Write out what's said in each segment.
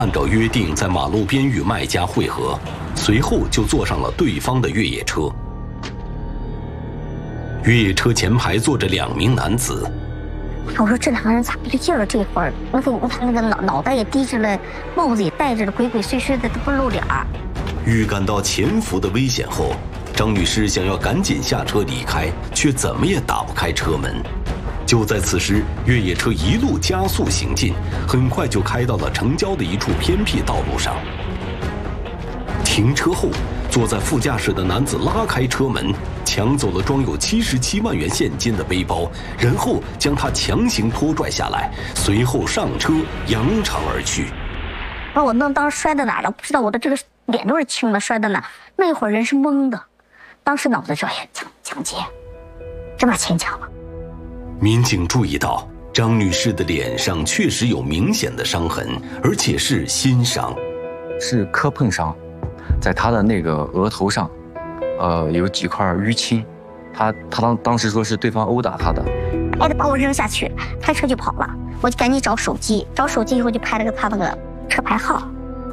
按照约定在马路边与卖家会合，随后就坐上了对方的越野车。越野车前排坐着2名男子。 我说这2个人咋不对劲儿？这会儿我看那个脑袋也低着了，帽子也戴着了，鬼鬼祟祟的都不露脸儿。 预感到潜伏的危险后，张女士想要赶紧下车离开，却怎么也打不开车门。就在此时，越野车一路加速行进，很快就开到了城郊的一处偏僻道路上。停车后，坐在副驾驶的男子拉开车门，抢走了装有77万元现金的背包，然后将他强行拖拽下来，随后上车扬长而去。 把我当时摔在哪儿了？不知道，我的这个脸都是青的，摔在哪儿？那会儿人是懵的，当时脑子就抢劫，真把钱抢了。 民警注意到张女士的脸上确实有明显的伤痕，而且是新伤， 是磕碰伤，在她的那个额头上，有几块淤青。她当时说是对方殴打她的， 把我扔下去，开车就跑了。我就赶紧找手机以后就拍了他那个车牌号。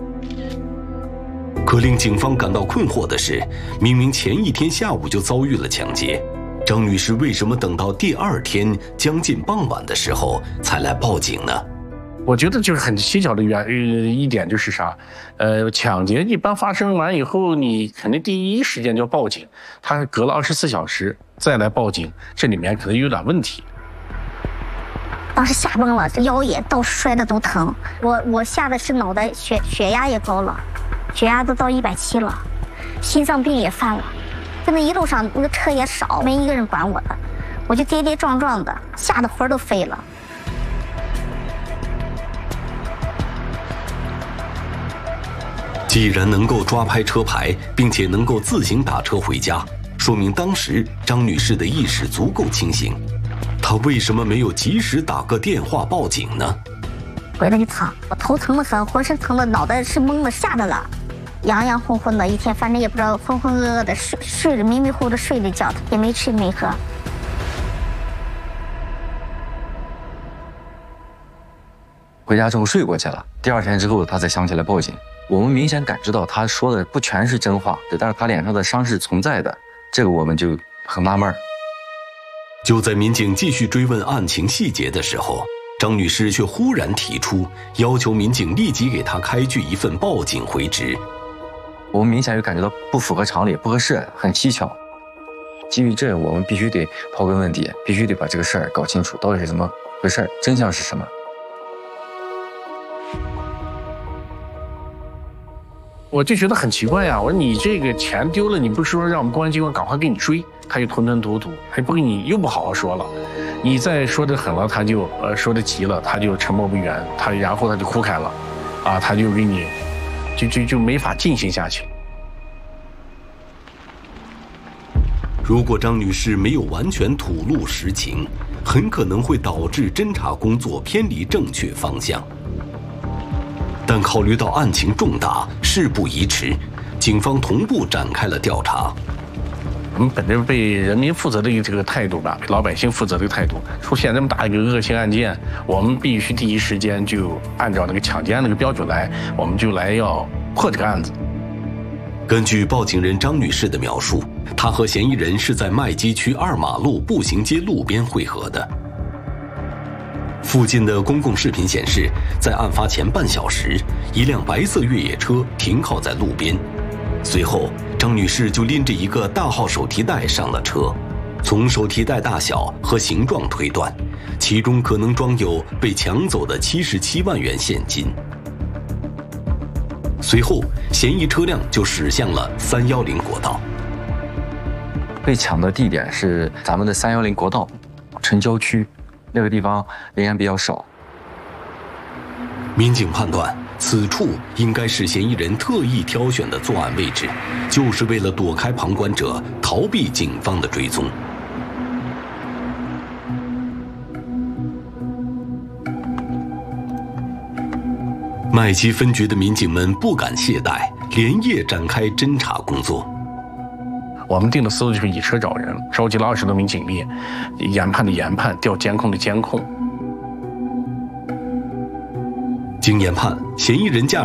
可令警方感到困惑的是，明明前一天下午就遭遇了抢劫，张女士为什么等到第2天将近傍晚的时候才来报警呢？ 我觉得就是很蹊跷的一点就是啥，抢劫一般发生完以后，你肯定第一时间就要报警，他隔了24小时再来报警，这里面可能有点问题。 当时吓崩了，这腰也到摔的都疼，我吓得是脑袋血压也高了，血压都到170了，心脏病也犯了。就那一路上那个车也少，没一个人管我的，我就跌跌撞撞的，吓得魂都飞了。 既然能够抓拍车牌，并且能够自行打车回家，说明当时张女士的意识足够清醒。她为什么没有及时打个电话报警呢？ 回来就疼，我头疼得很，浑身疼的，脑袋是懵的，吓得了，洋混混的，一天反正也不知道，浑浑噩噩的睡着迷迷糊糊的睡了一觉，也没吃没喝。 回家之后睡过去了，第2天之后他才想起来报警。我们明显感知到他说的不全是真话，但是他脸上的伤是存在的，这个我们就很纳闷。 就在民警继续追问案情细节的时候，张女士却忽然提出要求民警立即给她开具一份报警回执。 我们明显就感觉到不符合常理，不合适，很蹊跷。基于这，我们必须得刨根问底，必须得把这个事儿搞清楚，到底是怎么回事，真相是什么。 我就觉得很奇怪呀，我说你这个钱丢了，你不是说让我们公安机关赶快给你追，他就吞吞吐吐，还不给你，又不好好说了，你再说的狠了，他就说的急了，他就沉默不语，然后他就哭开了，他就给你就没法进行下去。 如果张女士没有完全吐露实情，很可能会导致侦查工作偏离正确方向。但考虑到案情重大，事不宜迟，警方同步展开了调查。 我们本着为人民负责的这个态度吧，为老百姓负责的态度，出现这么大一个恶性案件，我们必须第一时间就按照那个抢劫案那个标准来，我们就来要破这个案子。 根据报警人张女士的描述，她和嫌疑人是在麦积区2马路步行街路边会合的。附近的公共视频显示，在案发前半小时，一辆白色越野车停靠在路边。随后，张女士就拎着一个大号手提袋上了车。从手提袋大小和形状推断，其中可能装有被抢走的77万元现金。随后，嫌疑车辆就驶向了310国道。 被抢的地点是咱们的310国道城郊区。那个地方人员比较少， 民警判断此处应该是嫌疑人特意挑选的作案位置，就是为了躲开旁观者，逃避警方的追踪。麦积分局的民警们不敢懈怠，连夜展开侦查工作。 我们定的思路就是以车找人，召集了20多名警力，研判的研判，调监控的监控。 经研判，嫌疑人驾